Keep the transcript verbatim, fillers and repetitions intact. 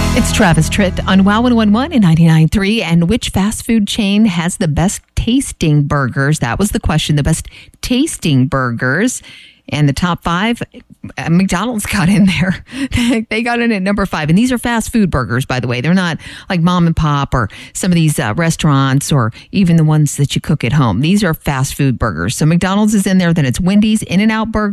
It's Travis Tritt on Wow one oh one and ninety-nine point three. And which fast food chain has the best tasting burgers? That was the question. The best tasting burgers. And the top five, uh, McDonald's got in there. They got in at number five. And these are fast food burgers, by the way. They're not like mom and pop or some of these uh, restaurants or even the ones that you cook at home. These are fast food burgers. So McDonald's is in there. Then it's Wendy's, In-N-Out Burger.